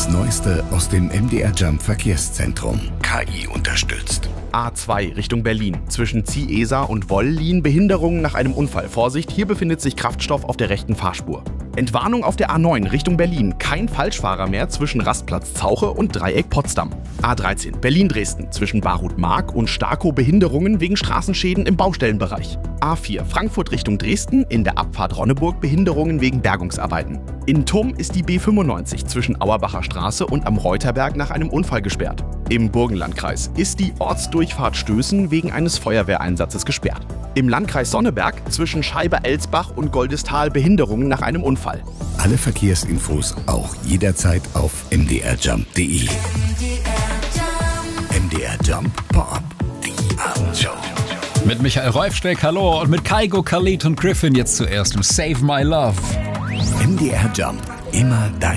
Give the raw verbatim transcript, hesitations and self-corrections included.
Das Neueste aus dem M D R Jump Verkehrszentrum. K I unterstützt. A zwei Richtung Berlin. Zwischen Ziehesa und Wollin Behinderungen nach einem Unfall. Vorsicht, hier befindet sich Kraftstoff auf der rechten Fahrspur. Entwarnung auf der A neun Richtung Berlin. Kein Falschfahrer mehr zwischen Rastplatz Zauche und Dreieck Potsdam. A dreizehn Berlin-Dresden. Zwischen Barut-Mark und Starkow Behinderungen wegen Straßenschäden im Baustellenbereich. A vier Frankfurt Richtung Dresden. In der Abfahrt Ronneburg Behinderungen wegen Bergungsarbeiten. In Tumm ist die B fünfundneunzig zwischen Auerbacher Straße und am Reuterberg nach einem Unfall gesperrt. Im Burgenlandkreis ist die Ortsdurchfahrt Stößen wegen eines Feuerwehreinsatzes gesperrt. Im Landkreis Sonneberg zwischen Scheibe-Elsbach und Goldestal Behinderungen nach einem Unfall. Alle Verkehrsinfos auch jederzeit auf m d r jump punkt d e. M D R Jump Pop, die Abendshow. Mit Michael Räufsteck, hallo, und mit Kaigo, Khalid und Griffin jetzt zuerst im Save My Love. M D R Jump, immer dein